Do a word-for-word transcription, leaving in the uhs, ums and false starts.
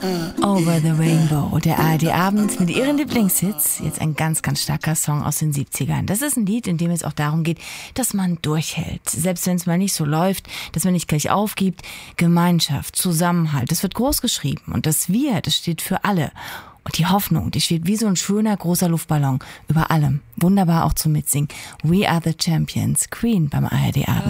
Over the Rainbow, der A R D-Abend mit ihren Lieblingshits. Jetzt ein ganz, ganz starker Song aus den siebzigern. Das ist ein Lied, in dem es auch darum geht, dass man durchhält. Selbst wenn es mal nicht so läuft, dass man nicht gleich aufgibt. Gemeinschaft, Zusammenhalt, das wird groß geschrieben. Und das Wir, das steht für alle. Und die Hoffnung, die steht wie so ein schöner, großer Luftballon über allem. Wunderbar auch zum Mitsingen. We are the Champions, Queen beim A R D-Abend.